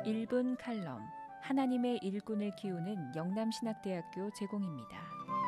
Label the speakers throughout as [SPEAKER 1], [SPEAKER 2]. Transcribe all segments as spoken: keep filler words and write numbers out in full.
[SPEAKER 1] 일 분 칼럼 하나님의 일꾼을 키우는 영남신학대학교 제공입니다.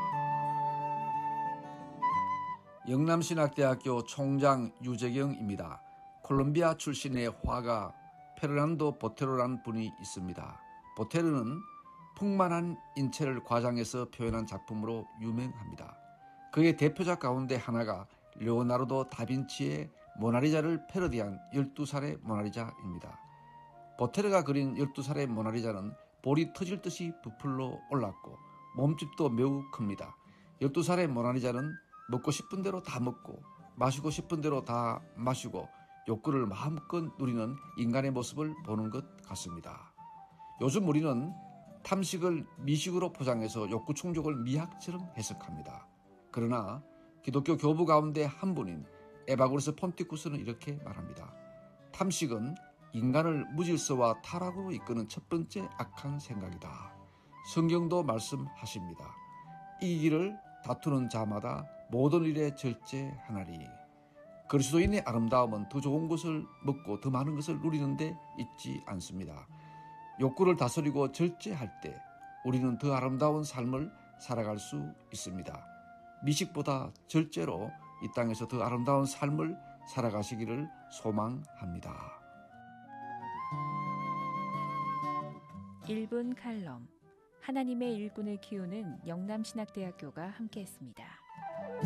[SPEAKER 2] 영남신학대학교 총장 유재경입니다. 콜롬비아 출신의 화가 페르난도 보테로라는 분이 있습니다. 보테로는 풍만한 인체를 과장해서 표현한 작품으로 유명합니다. 그의 대표작 가운데 하나가 레오나르도 다빈치의 모나리자를 패러디한 열두 살의 모나리자입니다. 보테르가 그린 열두 살의 모나리자는 볼이 터질 듯이 부풀러 올랐고 몸집도 매우 큽니다. 열두 살의 모나리자는 먹고 싶은 대로 다 먹고 마시고 싶은 대로 다 마시고 욕구를 마음껏 누리는 인간의 모습을 보는 것 같습니다. 요즘 우리는 탐식을 미식으로 포장해서 욕구 충족을 미학처럼 해석합니다. 그러나 기독교 교부 가운데 한 분인 에바고리스 폰티쿠스는 이렇게 말합니다. 탐식은 인간을 무질서와 타락으로 이끄는 첫 번째 악한 생각이다. 성경도 말씀하십니다. 이기를 다투는 자마다 모든 일에 절제하나니. 그리스도인의 아름다움은 더 좋은 것을 먹고 더 많은 것을 누리는데 있지 않습니다. 욕구를 다스리고 절제할 때 우리는 더 아름다운 삶을 살아갈 수 있습니다. 미식보다 절제로 이 땅에서 더 아름다운 삶을 살아가시기를 소망합니다.
[SPEAKER 1] 일 분 칼럼 하나님의 일꾼을 키우는 영남신학대학교가 함께했습니다.